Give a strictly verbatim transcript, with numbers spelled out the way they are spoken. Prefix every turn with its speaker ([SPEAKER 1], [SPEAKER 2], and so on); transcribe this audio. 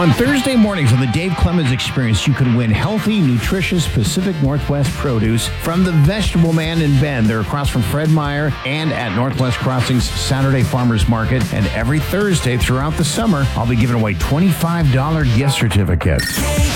[SPEAKER 1] On Thursday mornings on the Dave Clemens Experience, you can win healthy, nutritious Pacific Northwest produce from the Vegetable Man in Bend. They're across from Fred Meyer and at Northwest Crossings Saturday Farmers Market. And every Thursday throughout the summer, I'll be giving away twenty-five dollars gift certificates.